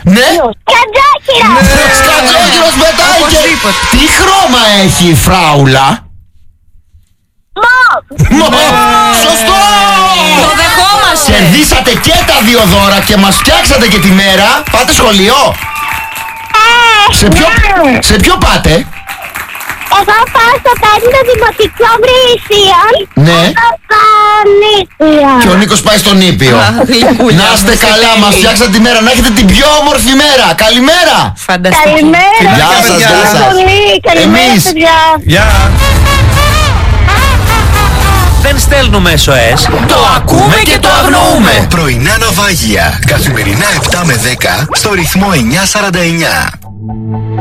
Ναι. Σκατζόκυρο. Σκατζόκυρος πετάει και... Τι χρώμα έχει η φράουλα? Σωστό! Το δεχόμαστε. Κερδίσατε και τα δύο δώρα και μας φτιάξατε και τη μέρα. Πάτε σχολείο? Σε ποιο πάτε? Εγώ πάω στο 5ο Δημοτικό Βρυσίων. Ναι. Νήπιο. Και ο Νίκος πάει στον Νήπιο. Να είστε καλά, μας φτιάξατε τη μέρα. Να έχετε την πιο όμορφη μέρα. Καλημέρα. Φανταστική. Καλημέρα. Γεια σας, γεια σας. Καλημέρα, Εμείς. παιδιά. Γεια. Δεν στέλνουμε SOS. Το ακούμε και το αγνοούμε. Πρωινά ναυάγια. Καθημερινά 7 με 10 στο ρυθμό 949.